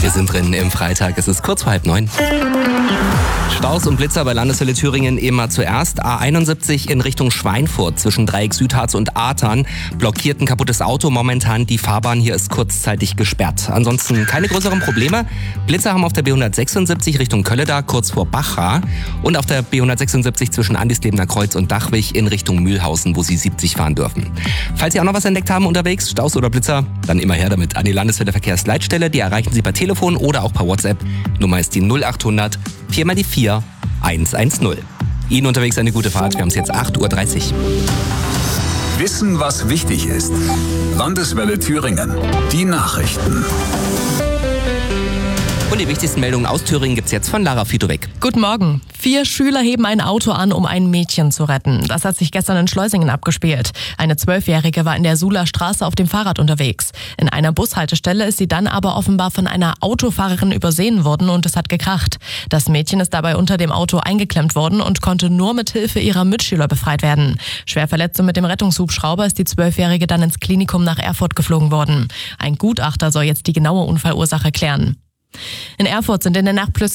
Wir sind drin im Freitag, es ist kurz vor 8:30. Staus und Blitzer bei Landeshölle Thüringen immer zuerst. A71 in Richtung Schweinfurt zwischen Dreieck Südharz und Artern. Blockiert ein kaputtes Auto momentan. Die Fahrbahn hier ist kurzzeitig gesperrt. Ansonsten keine größeren Probleme. Blitzer haben auf der B176 Richtung Kölleda kurz vor Bachra. Und auf der B176 zwischen Andislebener Kreuz und Dachwig in Richtung Mühlhausen, wo Sie 70 fahren dürfen. Falls Sie auch noch was entdeckt haben unterwegs, Staus oder Blitzer, dann immer her damit an die Landeshölle Verkehrsleitstelle. Die erreichen Sie per Telefon oder auch per WhatsApp. Nummer ist die 0800 4 mal die 4 110. Ihnen unterwegs eine gute Fahrt. Wir haben es jetzt 8:30 Uhr. Wissen, was wichtig ist. Landeswelle Thüringen. Die Nachrichten. Und die wichtigsten Meldungen aus Thüringen gibt's jetzt von Lara Fitowek. Guten Morgen. 4 Schüler heben ein Auto an, um ein Mädchen zu retten. Das hat sich gestern in Schleusingen abgespielt. Eine 12-Jährige war in der Suhler Straße auf dem Fahrrad unterwegs. In einer Bushaltestelle ist sie dann aber offenbar von einer Autofahrerin übersehen worden und es hat gekracht. Das Mädchen ist dabei unter dem Auto eingeklemmt worden und konnte nur mit Hilfe ihrer Mitschüler befreit werden. Schwer verletzt und mit dem Rettungshubschrauber ist die 12-Jährige dann ins Klinikum nach Erfurt geflogen worden. Ein Gutachter soll jetzt die genaue Unfallursache klären. In Erfurt sind in der Nacht